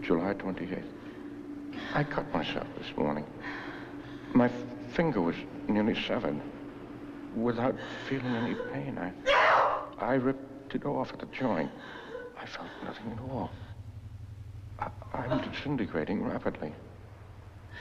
July 28th. I cut myself this morning. My finger was nearly severed. Without feeling any pain, I ripped it off at the joint. I felt nothing at all. I'm disintegrating rapidly.